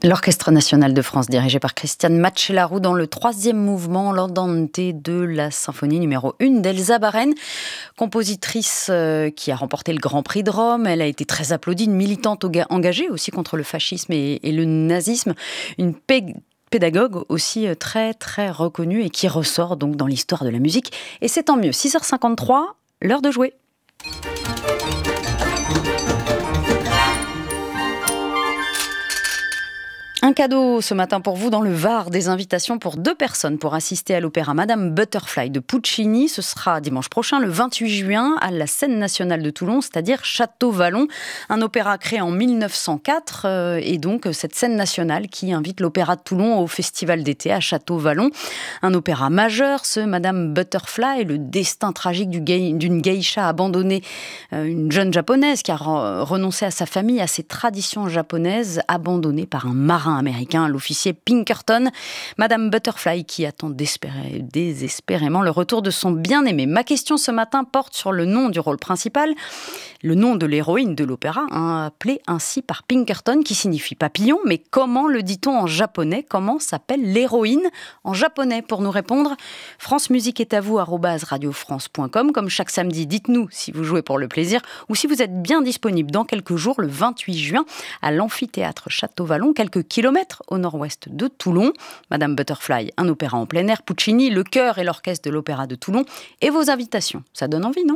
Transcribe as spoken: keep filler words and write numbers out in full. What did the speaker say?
L'Orchestre national de France, dirigé par Christiane Macellaro, dans le troisième mouvement, l'Andante de la symphonie numéro un d'Elsa Baren, compositrice qui a remporté le Grand Prix de Rome. Elle a été très applaudie, une militante engagée aussi contre le fascisme et, et le nazisme, une pé- pédagogue aussi très très reconnue et qui ressort donc dans l'histoire de la musique. Et c'est tant mieux. six heures cinquante-trois, l'heure de jouer. Un cadeau ce matin pour vous dans le Var, des invitations pour deux personnes pour assister à l'opéra Madame Butterfly de Puccini. Ce sera dimanche prochain, le vingt-huit juin, à la Scène nationale de Toulon, c'est-à-dire Château-Vallon. Un opéra créé en mille neuf cent quatre euh, et donc cette scène nationale qui invite l'opéra de Toulon au festival d'été à Château-Vallon. Un opéra majeur, ce Madame Butterfly, le destin tragique du gay, d'une geisha abandonnée, euh, une jeune japonaise qui a re- renoncé à sa famille, à ses traditions japonaises, abandonnée par un marin américain, l'officier Pinkerton. Madame Butterfly qui attend désespérément le retour de son bien-aimé. Ma question ce matin porte sur le nom du rôle principal, le nom de l'héroïne de l'opéra, hein, appelé ainsi par Pinkerton, qui signifie papillon. Mais comment le dit-on en japonais ? Comment s'appelle l'héroïne en japonais ? Pour nous répondre, France Musique est à vous, arobase radiofrance point com. Comme chaque samedi, dites-nous si vous jouez pour le plaisir ou si vous êtes bien disponible dans quelques jours, le vingt-huit juin, à l'amphithéâtre Château-Vallon, quelques kilomètres au nord-ouest de Toulon. Madame Butterfly, un opéra en plein air, Puccini, le chœur et l'orchestre de l'Opéra de Toulon et vos invitations. Ça donne envie, non ?